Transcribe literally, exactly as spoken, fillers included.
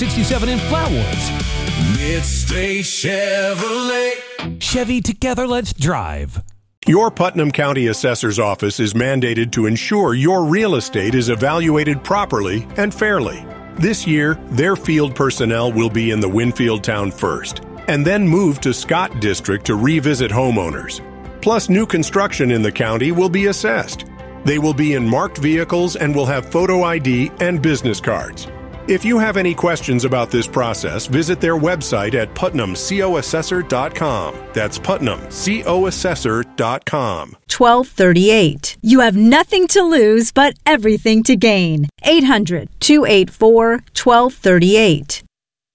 sixty-seven in Flatwoods. Midstate Chevrolet. Chevy, together let's drive. Your Putnam County Assessor's Office is mandated to ensure your real estate is evaluated properly and fairly. This year, their field personnel will be in the Winfield town first, and then move to Scott District to revisit homeowners. Plus, new construction in the county will be assessed. They will be in marked vehicles and will have photo I D and business cards. If you have any questions about this process, visit their website at putnam co assessor dot com. That's putnam co assessor dot com. twelve thirty-eight. You have nothing to lose but everything to gain. eight hundred, two eight four, one two three eight.